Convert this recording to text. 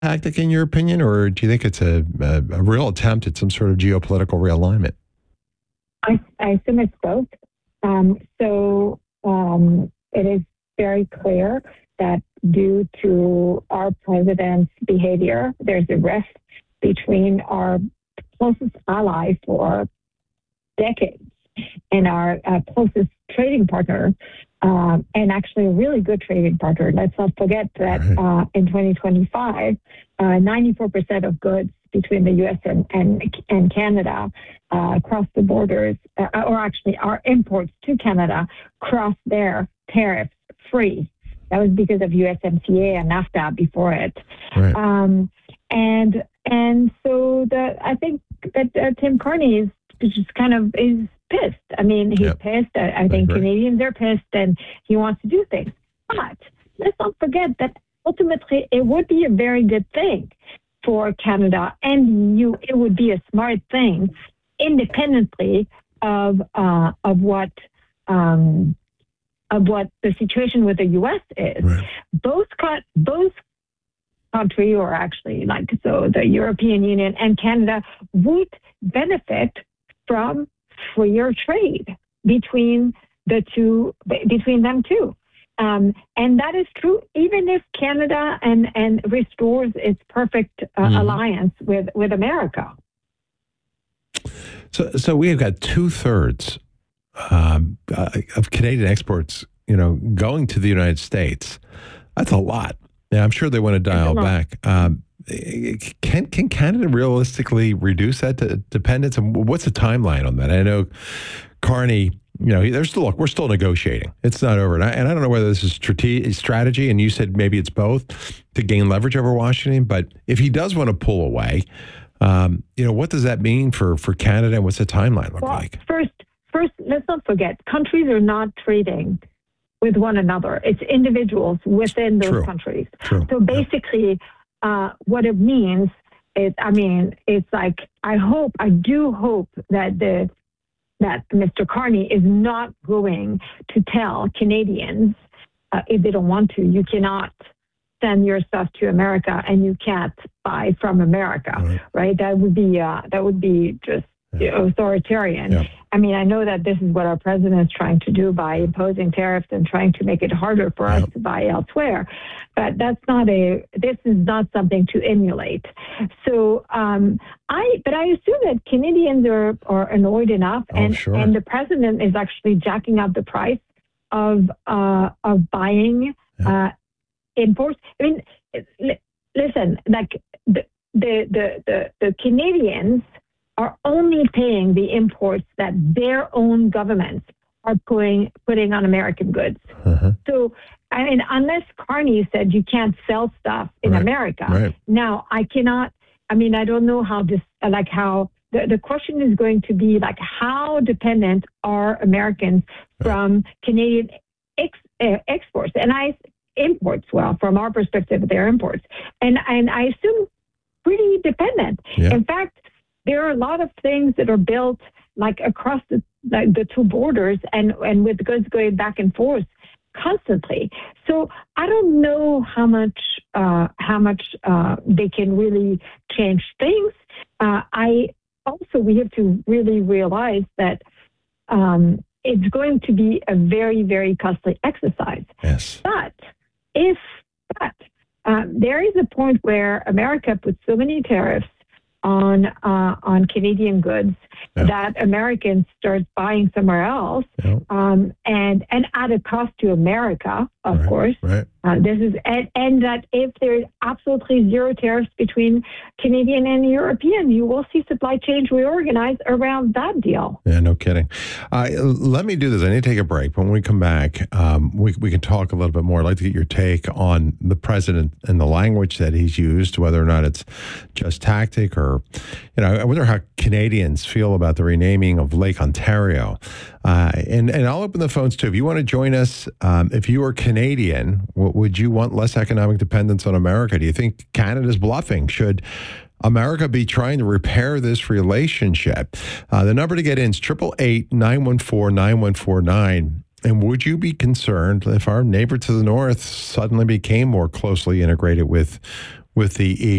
tactic in your opinion, or do you think it's a real attempt at some sort of geopolitical realignment? I assume it's both. It is very clear that due to our president's behavior, there's a rift between our closest ally for decades and our closest trading partner, and actually a really good trading partner. Let's not forget that in 2025, 94% of goods between the U.S. and Canada cross the borders, or actually our imports to Canada cross their tariffs free. That was because of USMCA and NAFTA before it. Right. I think that Tim Carney is pissed. I mean, he's pissed. I think Canadians are pissed, and he wants to do things. But let's not forget that ultimately it would be a very good thing for Canada, and it would be a smart thing, independently of what the situation with the U.S. is. Right. Both country, or actually the European Union and Canada, would benefit from freer trade between them two. And that is true even if Canada and restores its perfect alliance with America. So we have got 2/3 of Canadian exports, going to the United States. That's a lot. Yeah, I'm sure they want to dial back. Can Canada realistically reduce that dependence? And what's the timeline on that? I know Carney, we're still negotiating. It's not over. And I don't know whether this is strategy, and you said maybe it's both, to gain leverage over Washington. But if he does want to pull away, what does that mean for Canada, and what's the timeline look like? First, let's not forget, countries are not trading with one another. It's individuals within those countries. True. So basically, what it means is, it's like, I do hope that Mr. Carney is not going to tell Canadians, if they don't want to, you cannot send your stuff to America and you can't buy from America, right? That would be just authoritarian. Yeah. I know that this is what our president is trying to do by imposing tariffs and trying to make it harder for us to buy elsewhere. But this is not something to emulate. So, I assume that Canadians are annoyed enough, and the president is actually jacking up the price of buying imports. Listen, like the Canadians are only paying the imports that their own governments are putting on American goods. So, unless Carney said you can't sell stuff in America, now I cannot. I don't know how this, how the question is going to be, how dependent are Americans from Canadian exports and imports? Well, from our perspective, they're imports, and I assume pretty dependent. Yeah. In fact, there are a lot of things that are built across the two borders and with goods going back and forth constantly. So I don't know how much they can really change things. We have to really realize that it's going to be a very, very costly exercise. Yes. But there is a point where America puts so many tariffs on Canadian goods that Americans start buying somewhere else, and at a cost to America, of course. Right. And that if there's absolutely zero tariffs between Canadian and European, you will see supply chains reorganize around that deal. Yeah, no kidding. Let me do this. I need to take a break. When we come back, we can talk a little bit more. I'd like to get your take on the president and the language that he's used, whether or not it's just tactic or, I wonder how Canadians feel about the renaming of Lake Ontario. And I'll open the phones too. If you want to join us, if you are Canadian, would you want less economic dependence on America? Do you think Canada's bluffing? Should America be trying to repair this relationship? The number to get in is 888-914-9149. And would you be concerned if our neighbor to the north suddenly became more closely integrated with with the